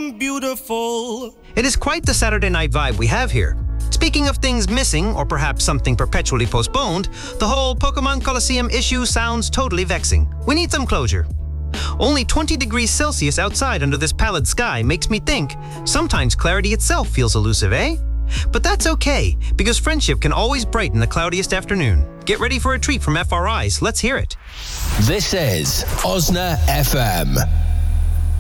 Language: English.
am beautiful. It is quite the Saturday night vibe we have here. Speaking of things missing, or perhaps something perpetually postponed, the whole Pokemon Coliseum issue sounds totally vexing. We need some closure. Only 20 degrees Celsius outside under this pallid sky makes me think sometimes clarity itself feels elusive, eh? But that's okay, because friendship can always brighten the cloudiest afternoon. Get ready for a treat from FRIs. Let's hear it. This is Osna FM.